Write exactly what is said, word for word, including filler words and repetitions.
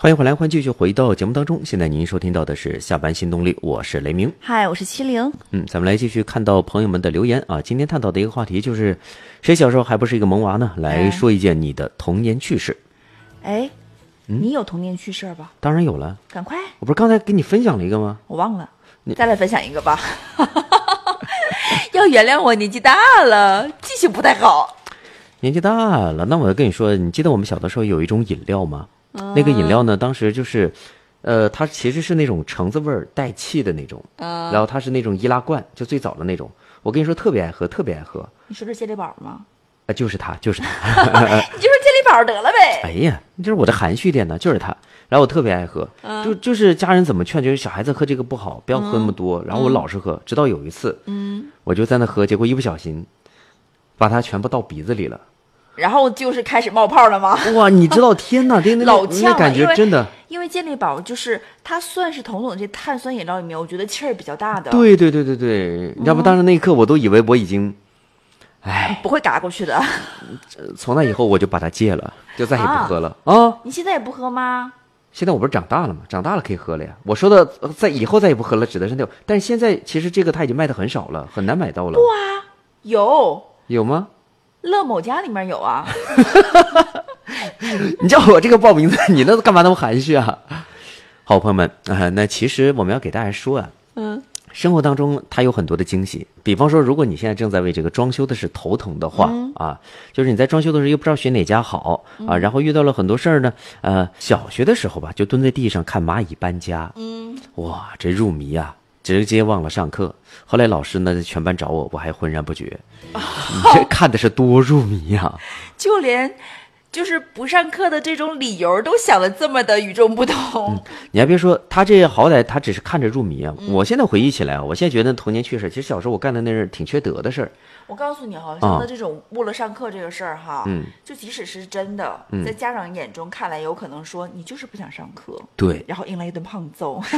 欢迎回来，欢迎继续回到节目当中。现在您收听到的是下班新动力，我是雷鸣。 嗨，我是七零。 嗯，咱们来继续看到朋友们的留言啊。今天探讨的一个话题就是，谁小时候还不是一个萌娃呢？来说一件你的童年趣事。 哎，嗯、你有童年趣事吧？ 当然有了， 赶快！ 我不是刚才给你分享了一个吗？ 我忘了，再来分享一个吧。要原谅我年纪大了，记性不太好。 年纪大了，那我跟你说，你记得我们小的时候有一种饮料吗？嗯、那个饮料呢，当时就是，呃，它其实是那种橙子味儿带气的那种，嗯、然后它是那种易拉罐，就最早的那种。我跟你说，特别爱喝，特别爱喝。 你说是健力宝吗？ 啊，就是它，就是它。 你就说健力宝得了呗。 哎呀，就是我的含蓄点呢，就是它。然后我特别爱喝，嗯、就就是家人怎么劝，就是小孩子喝这个不好，不要喝那么多。嗯、然后我老是喝，直到有一次，嗯，我就在那喝，结果一不小心，把它全部倒鼻子里了。 然后就是开始冒泡了吗？ 哇，你知道，天哪，那那老呛那感觉真的， 因为健力宝就是它算是统统这碳酸饮料里面，我觉得气儿比较大的。 对对对对对，你知道不？当时那一刻我都以为我已经，哎， 不会嘎过去的。 从那以后我就把它戒了，就再也不喝了啊！啊你现在也不喝吗？ 现在我不是长大了吗？长大了可以喝了呀。我说的在以后再也不喝了，指的是那种，但是现在其实这个它已经卖的很少了，很难买到了。 不啊，有有吗？ 乐某家里面有啊。 你叫我这个报名字，你那干嘛那么含蓄啊？好朋友们啊、呃，那其实我们要给大家说啊，嗯，生活当中它有很多的惊喜。比方说，如果你现在正在为这个装修的事头疼的话、嗯、啊，就是你在装修的时候又不知道选哪家好啊，然后遇到了很多事儿呢，呃，小学的时候吧，就蹲在地上看蚂蚁搬家，嗯，哇，这入迷啊！直接忘了上课，后来老师呢在全班找我，我还浑然不觉。哦、你这看的是多入迷呀、啊！ 就连就是不上课的这种理由都想得这么的与众不同。 嗯、你还别说，他这好歹他只是看着入迷啊。嗯、我现在回忆起来，我现在觉得童年趣事，其实小时候我干的那是挺缺德的事儿。 我告诉你哈，像他这种误了上课这个事儿哈，嗯，就即使是真的，嗯、在家长眼中看来，有可能说你就是不想上课， 对， 然后迎来一顿胖揍。